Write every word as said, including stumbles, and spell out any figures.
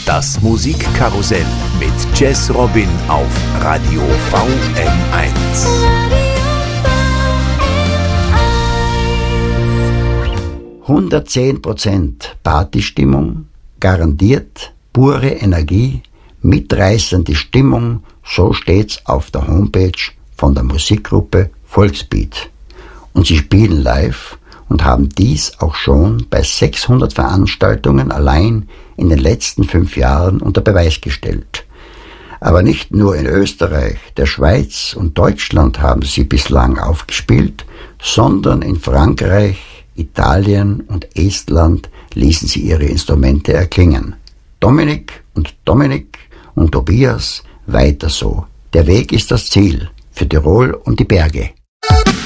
Das Musikkarussell mit Jazz Robin auf Radio V M eins. hundertzehn Prozent Partystimmung, garantiert pure Energie, mitreißende Stimmung, so steht's auf der Homepage von der Musikgruppe Volksbeat. Und sie spielen live und haben dies auch schon bei sechshundert Veranstaltungen allein in den letzten fünf Jahren unter Beweis gestellt. Aber nicht nur in Österreich, der Schweiz und Deutschland haben sie bislang aufgespielt, sondern in Frankreich, Italien und Estland ließen sie ihre Instrumente erklingen. Dominik und Dominik und Tobias, weiter so. Der Weg ist das Ziel für Tirol und die Berge.